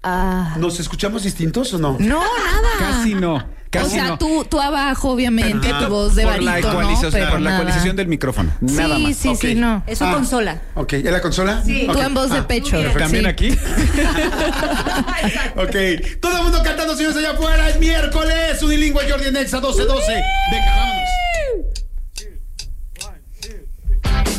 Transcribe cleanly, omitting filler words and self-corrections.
¿Nos escuchamos distintos o no? No, nada. Casi no. O sea, tú abajo, obviamente, tu voz de por la barítono, ecualización, pero por la nada. ecualización del micrófono. Nada más. Sí, Ok. no. Es su consola. Ok, ¿es la consola? Sí. Tú en voz de pecho. ¿También sí. aquí? Ok, todo el mundo cantando, señores, allá afuera. Es miércoles. Unilingüe Jordi en Exa 1212. Venga, vámonos.